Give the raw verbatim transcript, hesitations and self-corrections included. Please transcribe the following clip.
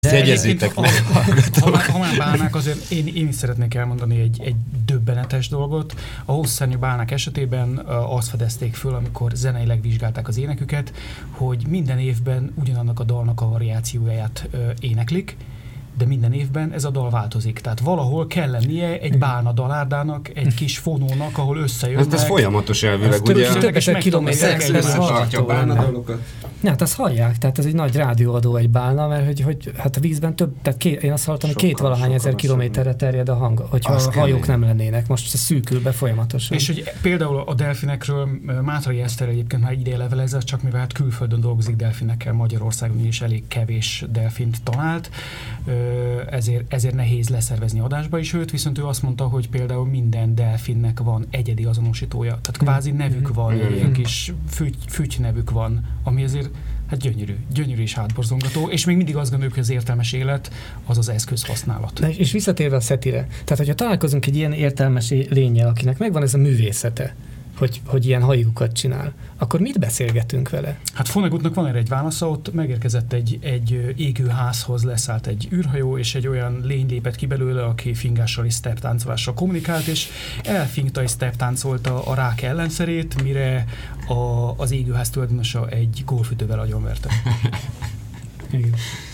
Szegyezzétek meg! Ha már, ha már bálnák, azért én, én is szeretnék elmondani egy, egy döbbenetes dolgot. A hosszúszárnyú bálnák esetében azt fedezték föl, amikor zeneileg vizsgálták az éneküket, hogy minden évben ugyanannak a dalnak a variációját éneklik, de minden évben ez a dal változik. Tehát valahol kell lennie egy bálna dalárdának, egy kis fonónak, ahol összejönnek. Ez, ez folyamatos elvileg, ugye? Több ezer kilométerek hallhatja bálna dalokat. Ja, hát azt hallják, tehát ez egy nagy rádióadó egy bálna, mert hogy, hogy hát a vízben több, tehát két, én azt hallottam, hogy két valahány ezer kilométerre terjed a hang, hogyha azt a hajók nem lennének, most szűkül be folyamatosan. És hogy például a delfinekről Mátrai Eszter egyébként már ideje levelezett, csak mivel hát külföldön dolgozik delfinekkel, Magyarországon is elég kevés delfint talált, ezért, ezért nehéz leszervezni adásba is őt, viszont ő azt mondta, hogy például minden delfinnek van egyedi azonosítója, tehát kvázi nevük van, mm. ilyen kis füty, füty nevük van, ami azért hát gyönyörű, gyönyörű és hátborzongató, és még mindig azt gondoljuk, hogy az értelmes élet az az eszközhasználat. Na, és visszatérve a szetire, tehát hogyha találkozunk egy ilyen értelmes lényel, akinek megvan ez a művészete, hogy, hogy ilyen hajókat csinál, akkor mit beszélgetünk vele? Hát Vonnegutnak van erre egy válasza, ott megérkezett egy, egy égőházhoz, leszállt egy űrhajó, és egy olyan lény lépett ki belőle, aki fingással és step táncolással kommunikált, és elfingta és step táncolta a rák ellenszerét, mire a, az égőház tulajdonosa egy gólfütővel agyonverte. Igen.